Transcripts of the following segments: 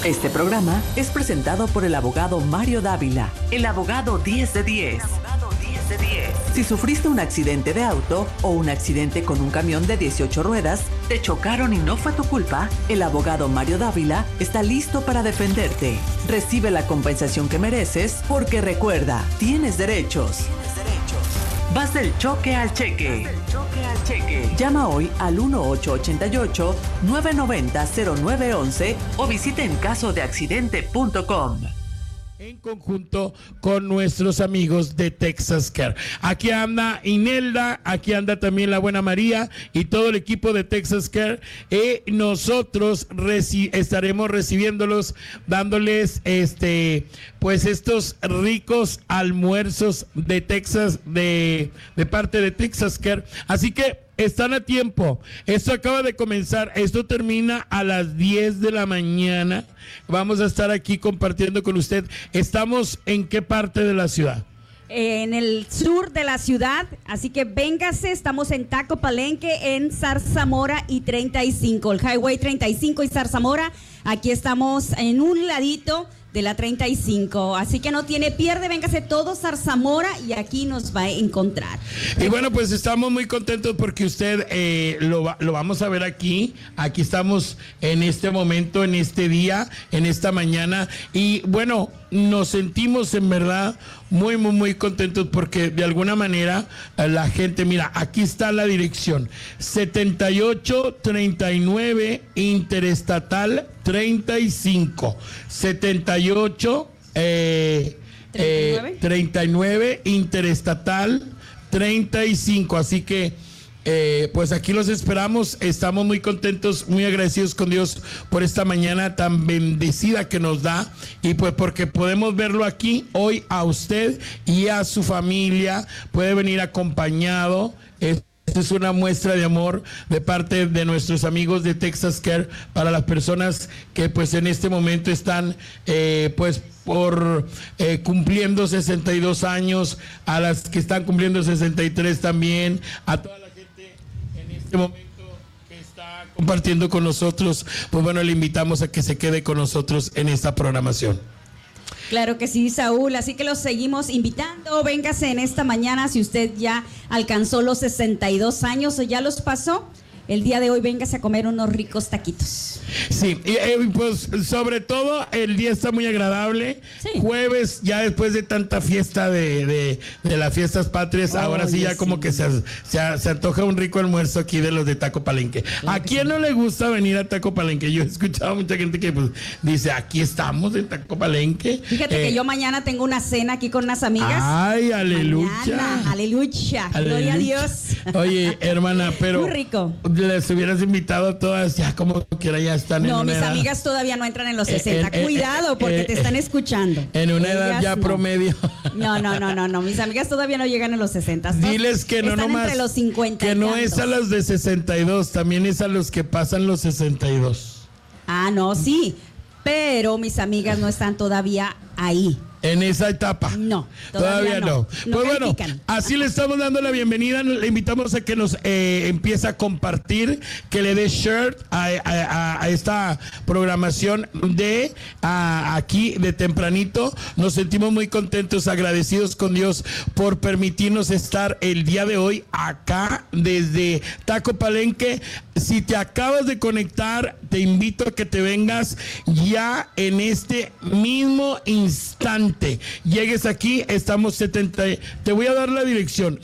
Este programa es presentado por el abogado Mario Dávila, el abogado 10 de 10. Si sufriste un accidente de auto o un accidente con un camión de 18 ruedas, te chocaron y no fue tu culpa, el abogado Mario Dávila está listo para defenderte. Recibe la compensación que mereces porque recuerda, tienes derechos. Vas del choque al cheque. Llama hoy al 1888-990-0911 o visita encasodeaccidente.com. En conjunto con nuestros amigos de Texas Care. Aquí anda Inelda, aquí anda también la buena María y todo el equipo de Texas Care. Nosotros estaremos recibiéndolos, dándoles pues estos ricos almuerzos de Texas, de parte de Texas Care. Así que están a tiempo. Esto acaba de comenzar. Esto termina a las 10 de la mañana. Vamos a estar aquí compartiendo con usted. ¿Estamos en qué parte de la ciudad? En el sur de la ciudad, así que véngase, estamos en Taco Palenque, en Zarzamora y 35, el Highway 35 y Zarzamora. Aquí estamos en un ladito de la 35, así que no tiene pierde, véngase todo Zarzamora y aquí nos va a encontrar. Y bueno, pues estamos muy contentos porque usted lo vamos a ver aquí estamos en este momento, en este día, en esta mañana, y bueno, nos sentimos en verdad muy, muy, muy contentos porque de alguna manera la gente, mira, aquí está la dirección, 7839 Interestatal 35, 39 Interestatal 35, así que pues aquí los esperamos. Estamos muy contentos, muy agradecidos con Dios por esta mañana tan bendecida que nos da, y pues porque podemos verlo aquí hoy a usted y a su familia. Puede venir acompañado. Esta es una muestra de amor de parte de nuestros amigos de Texas Care para las personas que pues en este momento están pues por cumpliendo 62 años, a las que están cumpliendo 63 también, a toda la gente en este momento que está compartiendo con nosotros. Pues bueno, le invitamos a que se quede con nosotros en esta programación. Claro que sí, Saúl, así que los seguimos invitando. Véngase en esta mañana si usted ya alcanzó los 62 años o ya los pasó. El día de hoy véngase a comer unos ricos taquitos. Sí, y pues sobre todo el día está muy agradable. Sí. Jueves, ya después de tanta fiesta de las fiestas patrias, ahora sí ya como sí, que se antoja un rico almuerzo aquí de los de Taco Palenque. ¿A quién no le gusta venir a Taco Palenque? Yo he escuchado a mucha gente que pues dice, aquí estamos en Taco Palenque. Fíjate que yo mañana tengo una cena aquí con unas amigas. Ay, aleluya. Mañana, aleluya. Gloria a Dios. Oye, hermana, pero muy rico. Les hubieras invitado a todas, ya como quiera ya están en una edad. No, mis amigas todavía no entran en los 60. Cuidado, porque te están escuchando. En una edad ellas ya no. Promedio. No. Mis amigas todavía no llegan a los 60. Diles que no nomás. Entre los 50 que no tantos. Es a los de 62, también es a los que pasan los 62. Ah, no, sí. Pero mis amigas no están todavía ahí. En esa etapa. No, todavía no. Pues bueno, así le estamos dando la bienvenida. Le invitamos a que nos empiece a compartir, que le dé share a esta programación de aquí de tempranito. Nos sentimos muy contentos, agradecidos con Dios por permitirnos estar el día de hoy acá desde Taco Palenque. Si te acabas de conectar, te invito a que te vengas ya en este mismo instante. Llegues aquí, estamos te voy a dar la dirección,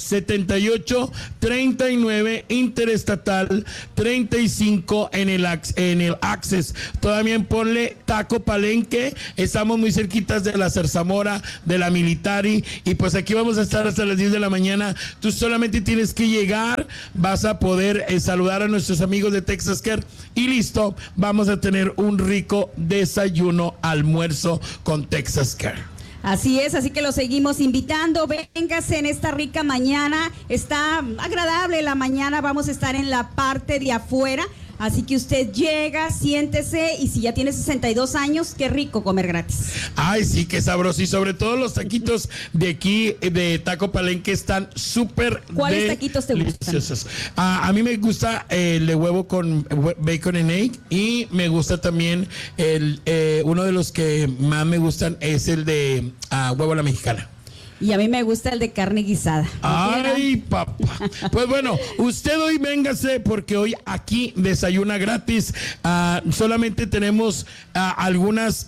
7839 Interestatal 35 en el Access. Todavía ponle Taco Palenque, estamos muy cerquitas de la Zarzamora, de la Military, y pues aquí vamos a estar hasta las 10 de la mañana. Tú solamente tienes que llegar, vas a poder saludar a nuestros amigos de Texas Care y listo, vamos a tener un rico desayuno, almuerzo con Texas Care. Así es, así que lo seguimos invitando. Véngase en esta rica mañana. Está agradable la mañana. Vamos a estar en la parte de afuera. Así que usted llega, siéntese, y si ya tiene 62 años, qué rico comer gratis. Ay, sí, qué sabroso. Y sobre todo los taquitos de aquí, de Taco Palenque, están súper ¿Cuáles taquitos te gustan? A mí me gusta el de huevo con bacon and egg, y me gusta también uno de los que más me gustan es el de huevo a la mexicana. Y a mí me gusta el de carne guisada. Ay, papá. Pues bueno, usted hoy véngase porque hoy aquí desayuna gratis. Solamente tenemos algunas,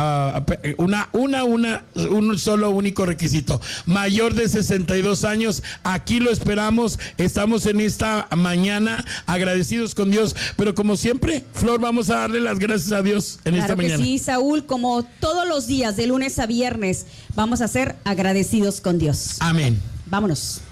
un solo único requisito. Mayor de 62 años, aquí lo esperamos. Estamos en esta mañana agradecidos con Dios. Pero como siempre, Flor, vamos a darle las gracias a Dios en esta mañana. Sí, Saúl, como todos los días, de lunes a viernes, vamos a ser agradecidos con Dios. Amén. Vámonos.